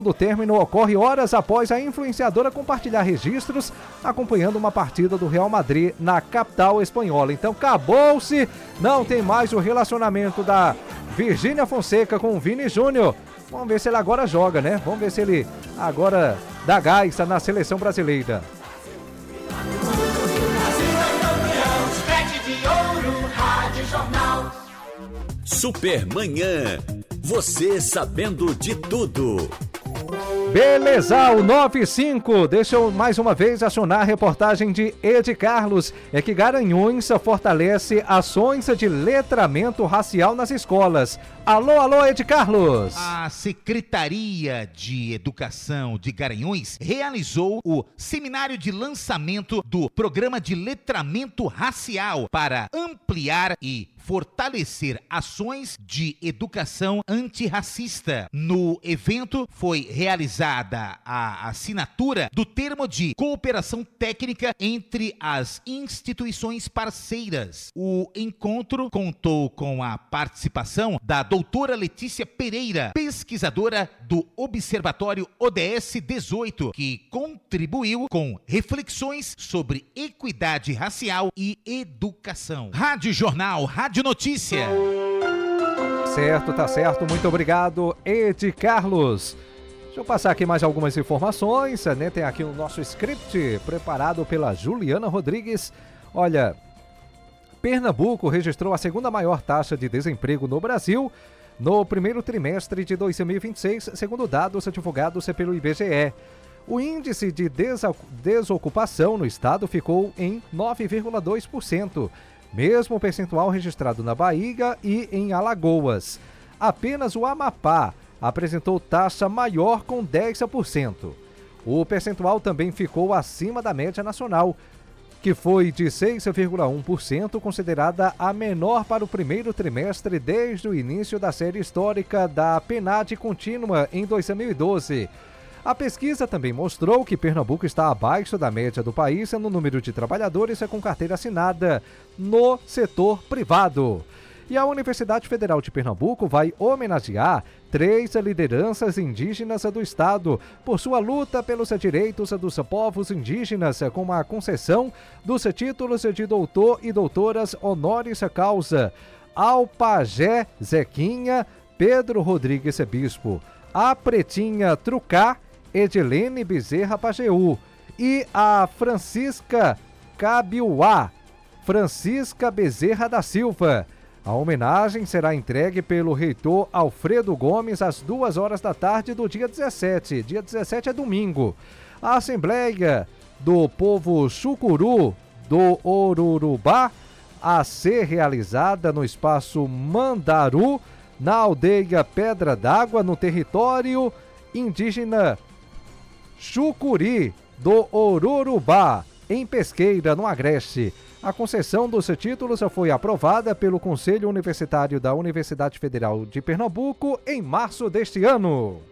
O término ocorre horas após a influenciadora compartilhar registros acompanhando uma partida do Real Madrid na capital espanhola. Então acabou-se, não tem mais o relacionamento da Virgínia Fonseca com o Vini Júnior. Vamos ver se ele agora joga, né? Vamos ver se ele agora dá gás na seleção brasileira. Supermanhã, você sabendo de tudo. Beleza, o 95. Deixa eu mais uma vez acionar a reportagem de Ed Carlos. É que Garanhuns fortalece ações de letramento racial nas escolas. Alô, Ed Carlos. A Secretaria de Educação de Garanhuns realizou o seminário de lançamento do Programa de Letramento Racial para ampliar e fortalecer ações de educação antirracista. No evento foi realizada a assinatura do termo de cooperação técnica entre as instituições parceiras. O encontro contou com a participação da doutora Letícia Pereira, pesquisadora do Observatório ODS 18, que contribuiu com reflexões sobre equidade racial e educação. Rádio Jornal, Rádio Notícia. Certo, tá certo. Muito obrigado, Ed Carlos. Deixa eu passar aqui mais algumas informações, né? Tem aqui o nosso script preparado pela Juliana Rodrigues. Olha, Pernambuco registrou a segunda maior taxa de desemprego no Brasil no primeiro trimestre de 2026, segundo dados divulgados pelo IBGE. O índice de desocupação no estado ficou em 9,2%. Mesmo percentual registrado na Bahia e em Alagoas. Apenas o Amapá apresentou taxa maior com 10%. O percentual também ficou acima da média nacional, que foi de 6,1%, considerada a menor para o primeiro trimestre desde o início da série histórica da PNAD contínua em 2012. A pesquisa também mostrou que Pernambuco está abaixo da média do país no número de trabalhadores com carteira assinada no setor privado. E a Universidade Federal de Pernambuco vai homenagear 3 lideranças indígenas do estado por sua luta pelos direitos dos povos indígenas, com a concessão dos títulos de doutor e doutoras honoris causa ao Pajé Zequinha Pedro Rodrigues Bispo, a Pretinha Trucá Edilene Bezerra Pajeú e a Francisca Cabiuá Francisca Bezerra da Silva. A homenagem será entregue pelo reitor Alfredo Gomes às 2 da tarde do dia 17. Dia 17 é domingo. A Assembleia do Povo Chucuru do Orurubá, a ser realizada no Espaço Mandaru, na aldeia Pedra d'Água, no território indígena Chucuri do Orurubá, em Pesqueira, no Agreste. A concessão dos títulos foi aprovada pelo Conselho Universitário da Universidade Federal de Pernambuco em março deste ano.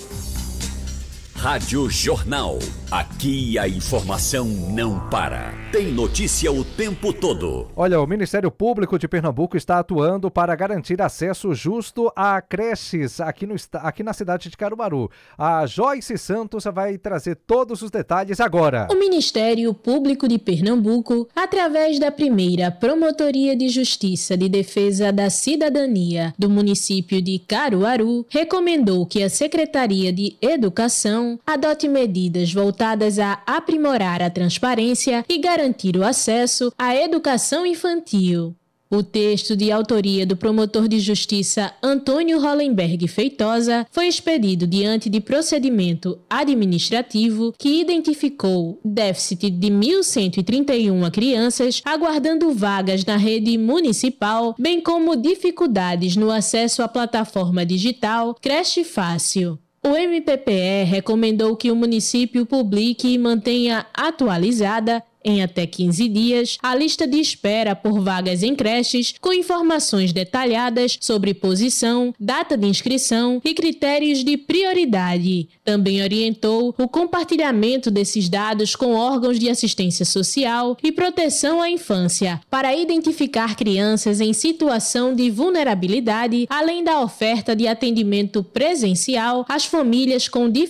Rádio Jornal. Aqui a informação não para. Tem notícia o tempo todo. Olha, o Ministério Público de Pernambuco está atuando para garantir acesso justo a creches aqui na cidade de Caruaru. A Joyce Santos vai trazer todos os detalhes agora. O Ministério Público de Pernambuco, através da primeira Promotoria de Justiça de Defesa da Cidadania do município de Caruaru, recomendou que a Secretaria de Educação adote medidas voltadas a aprimorar a transparência e garantir o acesso à educação infantil. O texto de autoria do promotor de justiça Antônio Hollenberg Feitosa foi expedido diante de procedimento administrativo que identificou déficit de 1.131 crianças aguardando vagas na rede municipal, bem como dificuldades no acesso à plataforma digital Creche Fácil. O MPPE recomendou que o município publique e mantenha atualizada, em até 15 dias, a lista de espera por vagas em creches com informações detalhadas sobre posição, data de inscrição e critérios de prioridade. Também orientou o compartilhamento desses dados com órgãos de assistência social e proteção à infância, para identificar crianças em situação de vulnerabilidade, além da oferta de atendimento presencial às famílias com dificuldades